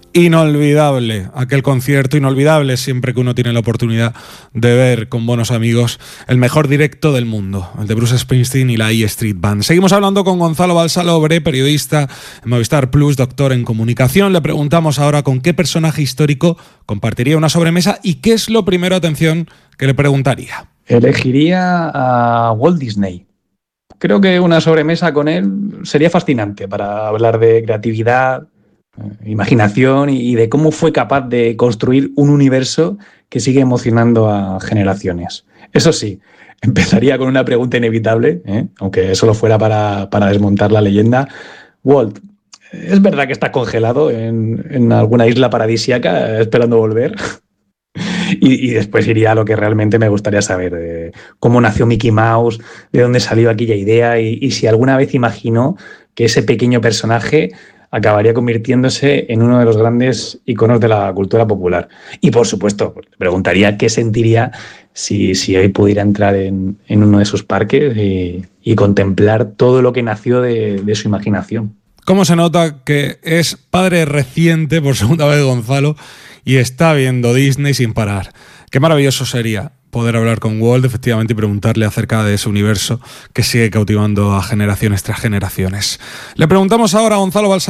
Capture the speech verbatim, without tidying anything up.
Inolvidable, aquel concierto inolvidable siempre que uno tiene la oportunidad de ver con buenos amigos el mejor directo del mundo, el de Bruce Springsteen y la E Street Band. Seguimos hablando con Gonzalo Balsalobre, periodista en Movistar Plus, doctor en comunicación. Le preguntamos ahora con qué personaje histórico compartiría una sobremesa y qué es lo primero, atención, que le preguntaría. Elegiría a Walt Disney. Creo que una sobremesa con él sería fascinante para hablar de creatividad, imaginación y de cómo fue capaz de construir un universo que sigue emocionando a generaciones. Eso sí, empezaría con una pregunta inevitable, ¿eh? aunque solo fuera para, para desmontar la leyenda. Walt, ¿es verdad que está congelado en, en alguna isla paradisíaca esperando volver? Y, y después iría a lo que realmente me gustaría saber, de cómo nació Mickey Mouse, de dónde salió aquella idea y, y si alguna vez imaginó que ese pequeño personaje acabaría convirtiéndose en uno de los grandes iconos de la cultura popular. Y por supuesto, le preguntaría qué sentiría si, si hoy pudiera entrar en, en uno de sus parques y, y contemplar todo lo que nació de, de su imaginación. ¿Cómo se nota que es padre reciente por segunda vez Gonzalo y está viendo Disney sin parar? Qué maravilloso sería poder hablar con Walt, efectivamente, y preguntarle acerca de ese universo que sigue cautivando a generaciones tras generaciones. Le preguntamos ahora a Gonzalo Balsalobre